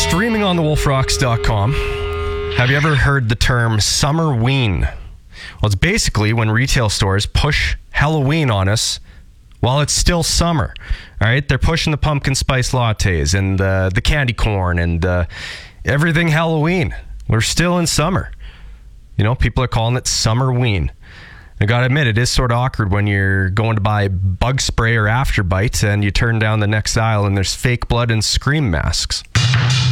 Streaming on thewolfrocks.com. Have you ever heard the term Summerween? Well, it's basically when retail stores push Halloween on us while it's still summer. All right, they're pushing the pumpkin spice lattes and the candy corn and everything Halloween. We're still in summer. You know, people are calling it Summerween. I gotta admit, it is sort of awkward when you're going to buy bug spray or Afterbite and you turn down the next aisle and there's fake blood and scream masks.